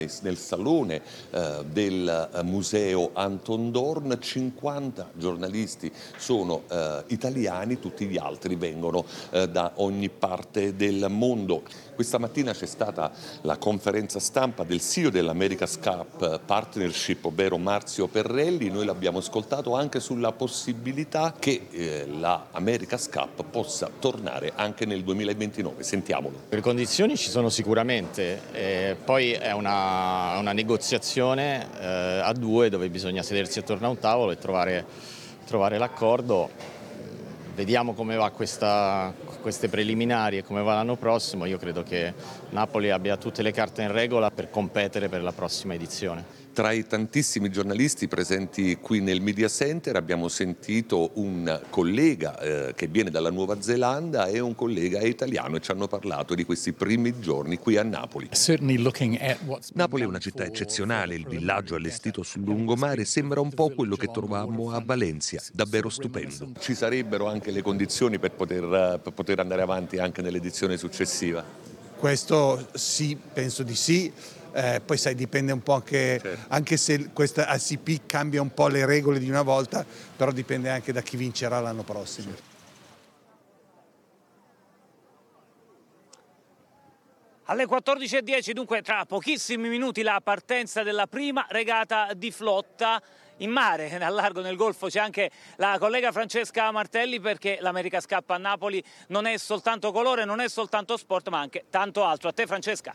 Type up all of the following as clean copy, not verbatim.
Nel salone del museo Anton Dorn 50 giornalisti sono italiani, tutti gli altri vengono da ogni parte del mondo. Questa mattina c'è stata la conferenza stampa del CEO dell'America's Cup Partnership, ovvero Marzio Perrelli. Noi l'abbiamo ascoltato anche sulla possibilità che la America's Cup possa tornare anche nel 2029. Sentiamolo. Le condizioni ci sono sicuramente, poi è una negoziazione a due dove bisogna sedersi attorno a un tavolo e trovare l'accordo. Vediamo come va queste preliminari e come va l'anno prossimo. Io credo che Napoli abbia tutte le carte in regola per competere per la prossima edizione. Tra i tantissimi giornalisti presenti qui nel Media Center abbiamo sentito un collega che viene dalla Nuova Zelanda e un collega italiano e ci hanno parlato di questi primi giorni qui a Napoli. Napoli è una città eccezionale, il villaggio allestito sul lungomare sembra un po' quello che trovammo a Valencia, davvero stupendo. Ci sarebbero anche le condizioni per poter andare avanti anche nell'edizione successiva? Questo sì, penso di sì. Poi sai, dipende un po' anche se questa ACP cambia un po' le regole di una volta, però dipende anche da chi vincerà l'anno prossimo. Alle 14:10, dunque tra pochissimi minuti, la partenza della prima regata di flotta in mare, al largo nel Golfo. C'è anche la collega Francesca Martelli, perché l'America's Cup a Napoli non è soltanto colore, non è soltanto sport, ma anche tanto altro. A te, Francesca.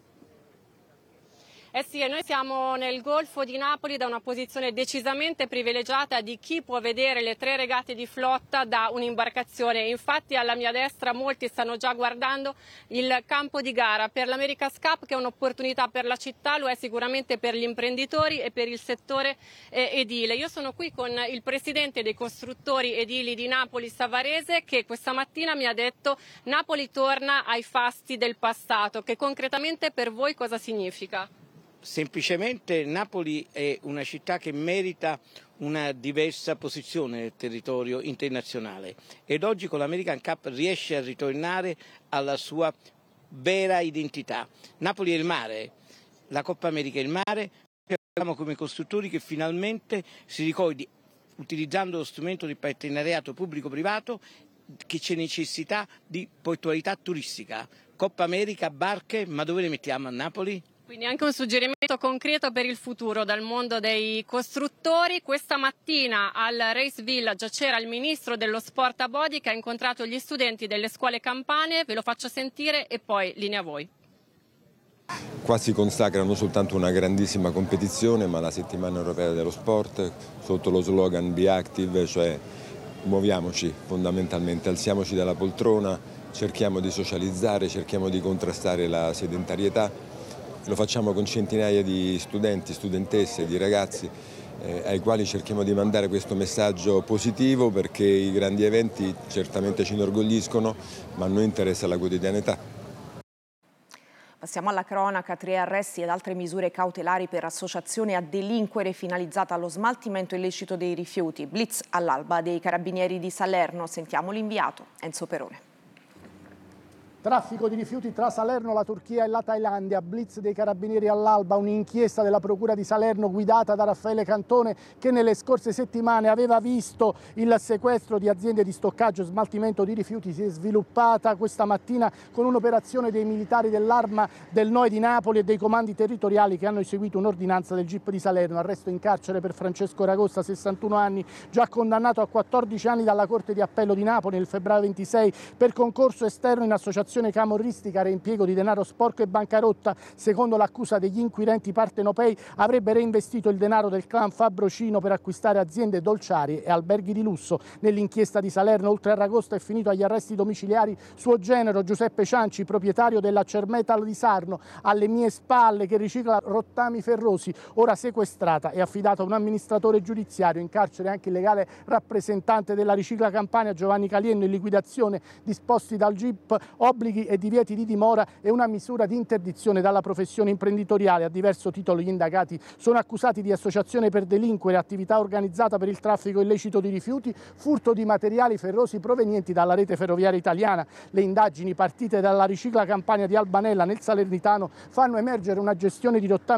Eh sì, e noi siamo nel Golfo di Napoli da una posizione decisamente privilegiata di chi può vedere le 3 regate di flotta da un'imbarcazione. Infatti alla mia destra molti stanno già guardando il campo di gara per l'America's Cup, che è un'opportunità per la città, lo è sicuramente per gli imprenditori e per il settore edile. Io sono qui con il presidente dei costruttori edili di Napoli, Savarese, che questa mattina mi ha detto: Napoli torna ai fasti del passato. Che concretamente per voi cosa significa? Semplicemente Napoli è una città che merita una diversa posizione nel territorio internazionale ed oggi con l'American Cup riesce a ritornare alla sua vera identità. Napoli è il mare, la Coppa America è il mare, abbiamo come costruttori che finalmente si ricordi, utilizzando lo strumento del partenariato pubblico-privato, che c'è necessità di portualità turistica. Coppa America, barche, ma dove le mettiamo a Napoli? Quindi anche un suggerimento concreto per il futuro dal mondo dei costruttori. Questa mattina al Race Village c'era il ministro dello sport Abodi, che ha incontrato gli studenti delle scuole campane. Ve lo faccio sentire e poi linea a voi. Qua si consacra non soltanto una grandissima competizione, ma la settimana europea dello sport sotto lo slogan Be Active, cioè muoviamoci fondamentalmente, alziamoci dalla poltrona, cerchiamo di socializzare, cerchiamo di contrastare la sedentarietà. Lo facciamo con centinaia di studenti, studentesse, di ragazzi ai quali cerchiamo di mandare questo messaggio positivo, perché i grandi eventi certamente ci inorgogliscono, ma a noi interessa la quotidianità. Passiamo alla cronaca. 3 arresti ed altre misure cautelari per associazione a delinquere finalizzata allo smaltimento illecito dei rifiuti. Blitz all'alba dei carabinieri di Salerno. Sentiamo l'inviato Enzo Perone. Traffico di rifiuti tra Salerno, la Turchia e la Thailandia, blitz dei carabinieri all'alba, un'inchiesta della Procura di Salerno guidata da Raffaele Cantone, che nelle scorse settimane aveva visto il sequestro di aziende di stoccaggio e smaltimento di rifiuti. Si è sviluppata questa mattina con un'operazione dei militari dell'Arma del Noe di Napoli e dei comandi territoriali che hanno eseguito un'ordinanza del GIP di Salerno. Arresto in carcere per Francesco Ragosta, 61 anni, già condannato a 14 anni dalla Corte di Appello di Napoli nel febbraio 26 per concorso esterno in associazione camorristica, reimpiego di denaro sporco e bancarotta. Secondo l'accusa degli inquirenti, Partenopei avrebbe reinvestito il denaro del clan Fabrocino per acquistare aziende dolciarie e alberghi di lusso. Nell'inchiesta di Salerno, oltre a Ragosta, è finito agli arresti domiciliari suo genero Giuseppe Cianci, proprietario della Cermetal di Sarno, alle mie spalle, che ricicla rottami ferrosi, ora sequestrata e affidata a un amministratore giudiziario. In carcere anche il legale rappresentante della Ricicla Campania Giovanni Caliendo, in liquidazione disposti dal GIP, obblighi e divieti di dimora e una misura di interdizione dalla professione imprenditoriale. A diverso titolo gli indagati sono accusati di associazione per delinquere, attività organizzata per il traffico illecito di rifiuti, furto di materiali ferrosi provenienti dalla rete ferroviaria italiana. Le indagini partite dalla Ricicla Campania di Albanella nel Salernitano fanno emergere una gestione dirottamente